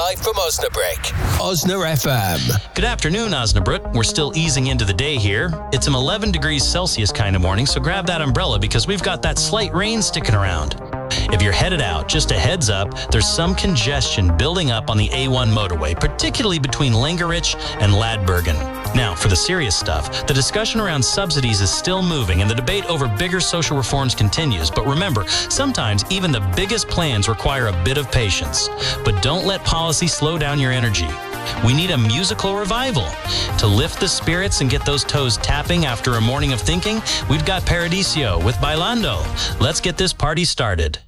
live from Osnabrück. Osna FM. Good afternoon, Osnabrück. We're still easing into the day here. It's an 11 degrees Celsius kind of morning, so grab that umbrella because we've got that slight rain sticking around. If you're headed out, just a heads up, there's some congestion building up on the A1 motorway, particularly between Langerich and Ladbergen. Now, for the serious stuff, the discussion around subsidies is still moving and the debate over bigger social reforms continues. But remember, sometimes even the biggest plans require a bit of patience. But don't let policy slow down your energy. We need a musical revival. To lift the spirits and get those toes tapping after a morning of thinking, we've got Paradiso with Bailando. Let's get this party started.